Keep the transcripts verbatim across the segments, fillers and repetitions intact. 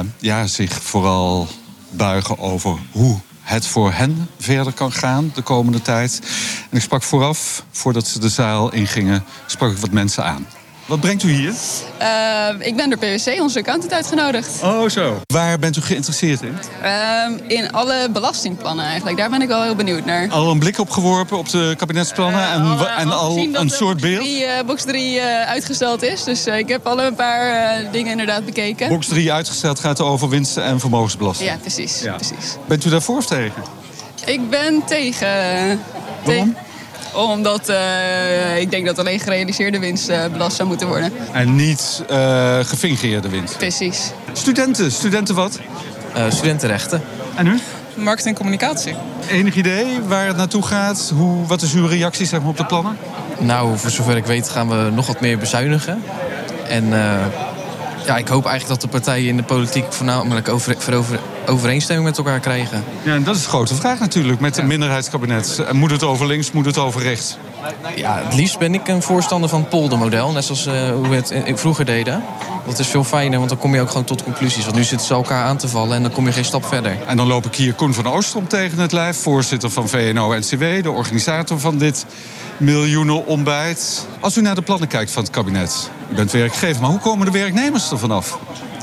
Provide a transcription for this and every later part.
ja, zich vooral buigen over hoe het voor hen verder kan gaan de komende tijd. En ik sprak vooraf, voordat ze de zaal ingingen, sprak ik wat mensen aan. Wat brengt u hier? Uh, ik ben door P W C, onze accountant, uitgenodigd. Oh, zo. Waar bent u geïnteresseerd in? Uh, in alle belastingplannen eigenlijk. Daar ben ik wel heel benieuwd naar. Al een blik opgeworpen op de kabinetsplannen uh, en, al, en al, al een soort beeld? Die uh, box drie uh, uitgesteld is. Dus uh, ik heb al een paar uh, dingen inderdaad bekeken. Box drie uitgesteld gaat over winsten en vermogensbelasting. Ja, precies. Ja. precies. Bent u daarvoor of tegen? Ik ben tegen. Waarom? Te- Omdat uh, ik denk dat alleen gerealiseerde winst uh, belast zou moeten worden. En niet uh, gefingeerde winst? Precies. Studenten, studenten wat? Uh, studentenrechten. En u? Marketing en communicatie. Enig idee waar het naartoe gaat? Hoe, wat is uw reactie zeg maar, op de plannen? Nou, voor zover ik weet gaan we nog wat meer bezuinigen. En uh, ja, ik hoop eigenlijk dat de partijen in de politiek voornamelijk over, voor over, overeenstemming met elkaar krijgen. Ja, en dat is de grote vraag natuurlijk met een minderheidskabinet. Moet het over links, moet het over rechts? Ja, het liefst ben ik een voorstander van het poldermodel. Net zoals uh, hoe we het vroeger deden. Dat is veel fijner, want dan kom je ook gewoon tot conclusies. Want nu zitten ze elkaar aan te vallen en dan kom je geen stap verder. En dan loop ik hier Koen van Oostrom tegen het lijf. Voorzitter van V N O N C W, de organisator van dit miljoenenontbijt. Als u naar de plannen kijkt van het kabinet. U bent werkgever, maar hoe komen de werknemers er vanaf?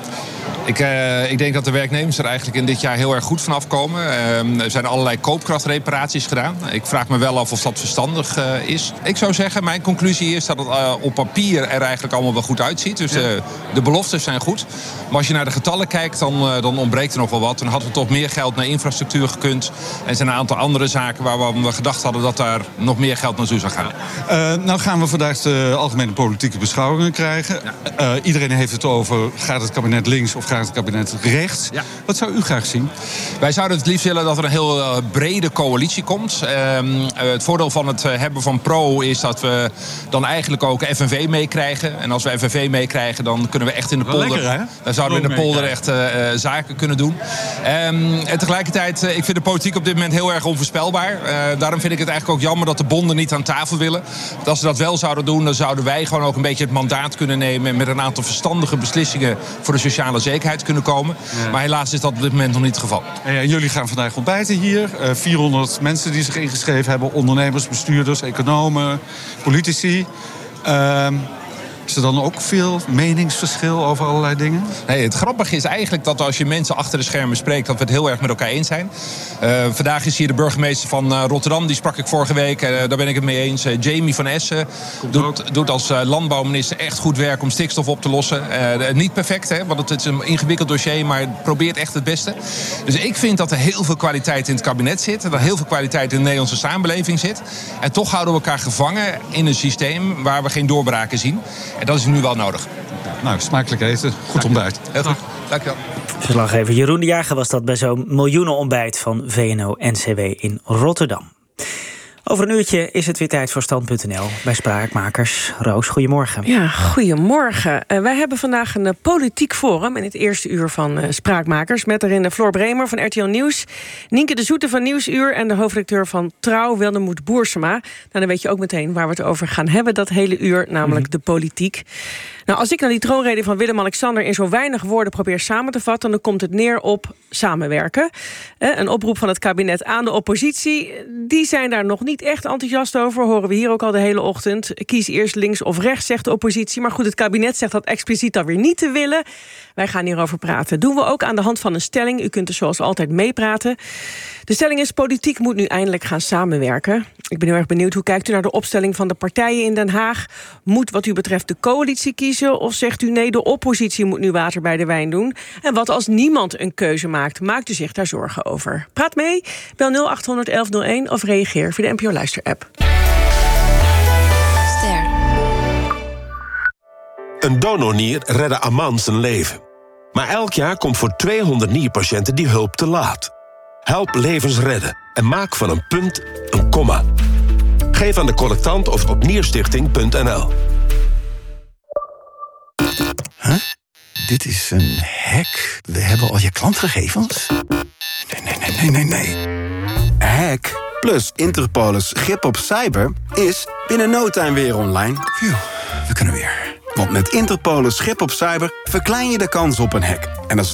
Ik, uh, ik denk dat de werknemers er eigenlijk in dit jaar heel erg goed vanaf komen. Uh, er zijn allerlei koopkrachtreparaties gedaan. Ik vraag me wel af of dat verstandig uh, is. Ik zou zeggen, mijn conclusie is dat het uh, op papier er eigenlijk allemaal wel goed uitziet. Dus uh, de beloftes zijn goed. Maar als je naar de getallen kijkt, dan, uh, dan ontbreekt er nog wel wat. Dan hadden we toch meer geld naar infrastructuur gekund. En er zijn een aantal andere zaken waar we gedacht hadden dat daar nog meer geld naartoe zou gaan. Uh, nou gaan we vandaag de algemene politieke beschouwingen krijgen. Ja. Uh, iedereen heeft het over, gaat het kabinet links of gaat het kabinet rechts? Ja. Wat zou u graag zien? Wij zouden het liefst willen dat er een heel uh, brede coalitie komt. Uh, uh, het voordeel van het uh, hebben van Pro is dat we dan eigenlijk ook F N V meekrijgen. En als we F N V meekrijgen, dan kunnen we echt in de polder... Lekker, hè? Dan zouden we in de polder echt uh, uh, zaken kunnen doen. Um, en tegelijkertijd, uh, ik vind de politiek op dit moment heel erg onvoorspelbaar. Uh, daarom vind ik het eigenlijk ook jammer dat de bonden niet aan tafel willen. Want als ze dat wel zouden doen, dan zouden wij gewoon ook een beetje het mandaat kunnen nemen en met een aantal verstandige beslissingen voor de sociale zekerheid kunnen komen. Ja. Maar helaas is dat op dit moment nog niet het geval. Ja, jullie gaan vandaag ontbijten hier. Uh, vierhonderd mensen die zich ingeschreven hebben. Ondernemers, bestuurders, economen, politici. Uh, Is er dan ook veel meningsverschil over allerlei dingen? Nee, het grappige is eigenlijk dat als je mensen achter de schermen spreekt, dat we het heel erg met elkaar eens zijn. Uh, vandaag is hier de burgemeester van uh, Rotterdam, die sprak ik vorige week. Uh, daar ben ik het mee eens. Uh, Jamie van Essen doet, doet als uh, landbouwminister echt goed werk om stikstof op te lossen. Uh, niet perfect, hè, want het is een ingewikkeld dossier, maar probeert echt het beste. Dus ik vind dat er heel veel kwaliteit in het kabinet zit. Dat er heel veel kwaliteit in de Nederlandse samenleving zit. En toch houden we elkaar gevangen in een systeem waar we geen doorbraken zien. En dat is nu wel nodig. Nou, smakelijk eten. Goed ontbijt. Heel goed. Dank je wel. Verslaggever Jeroen de Jager was dat bij zo'n miljoenenontbijt van V N O N C W in Rotterdam. Over een uurtje is het weer tijd voor Stand punt n l bij Spraakmakers. Roos, goedemorgen. Ja, goedemorgen. Uh, wij hebben vandaag een uh, politiek forum in het eerste uur van uh, Spraakmakers. Met daarin uh, Floor Bremer van R T L Nieuws, Nienke de Zoete van Nieuwsuur en de hoofdredacteur van Trouw, Wildermoed Boersema. Nou, dan weet je ook meteen waar we het over gaan hebben dat hele uur, namelijk mm-hmm. de politiek. Nou, als ik nou die troonrede van Willem-Alexander in zo weinig woorden probeer samen te vatten, dan komt het neer op samenwerken. Uh, een oproep van het kabinet aan de oppositie. Die zijn daar nog niet echt enthousiast over, horen we hier ook al de hele ochtend. Kies eerst links of rechts, zegt de oppositie. Maar goed, het kabinet zegt dat expliciet dan weer niet te willen. Wij gaan hierover praten. Doen we ook aan de hand van een stelling. U kunt er zoals altijd meepraten. De stelling is: politiek moet nu eindelijk gaan samenwerken. Ik ben heel erg benieuwd, hoe kijkt u naar de opstelling van de partijen in Den Haag? Moet wat u betreft de coalitie kiezen? Of zegt u nee, de oppositie moet nu water bij de wijn doen? En wat als niemand een keuze maakt? Maakt u zich daar zorgen over? Praat mee, bel nul acht honderd elf nul één of reageer via de N P O Luister-app. Ster. Een donornier redde Aman zijn leven. Maar elk jaar komt voor tweehonderd nierpatiënten die hulp te laat. Help levens redden en maak van een punt een komma. Geef aan de collectant of op nierstichting punt n l. Huh? Dit is een hack. We hebben al je klantgegevens? Nee, nee, nee, nee, nee, nee. Hack plus Interpolis grip op cyber is binnen no time weer online. Phew, we kunnen weer. Want met Interpolis grip op cyber verklein je de kans op een hack. En dat is